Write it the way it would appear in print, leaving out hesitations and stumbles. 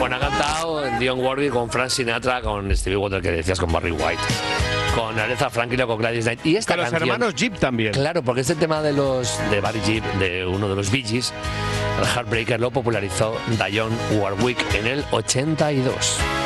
Bueno, ha cantado Dionne Warwick con Frank Sinatra, con Stevie Wonder, que decías, con Barry White, con Aretha Franklin o con Gladys Knight. Y esta Con los canción, hermanos Jeep también. claro, porque este tema de Barry Jeep, de uno de los Bee Gees, el Heartbreaker, lo popularizó Dionne Warwick en el 82.